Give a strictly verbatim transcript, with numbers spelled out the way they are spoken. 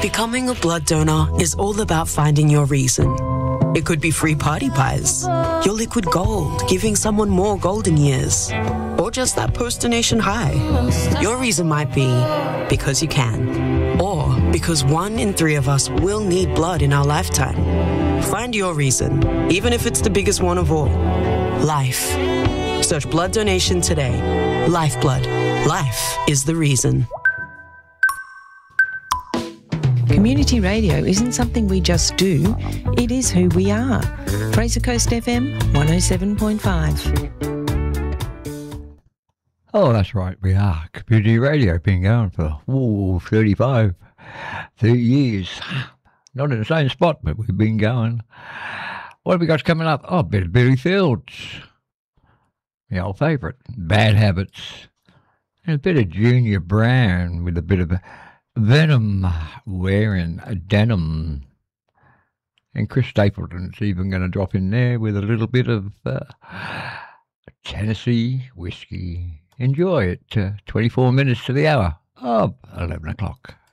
Becoming a blood donor is all about finding your reason. It could be free party pies, your liquid gold, giving someone more golden years, or just that post-donation high. Your reason might be because you can, or because one in three of us will need blood in our lifetime. Find your reason, even if it's the biggest one of all. Life. Search blood donation today. Lifeblood. Life is the reason. Community radio isn't something we just do, it is who we are. Fraser Coast F M one oh seven point five. Oh, that's right, we are. Community radio, been going for ooh, thirty-five, thirty years. Not in the same spot, but we've been going. What have we got coming up? Oh, a bit of Billy Fields. The old favourite. Bad Habits. And a bit of Junior Brown with a bit of Venom wearing a denim. And Chris Stapleton's even going to drop in there with a little bit of uh, Tennessee whiskey. Enjoy it. Uh, twenty-four minutes to the hour of eleven o'clock.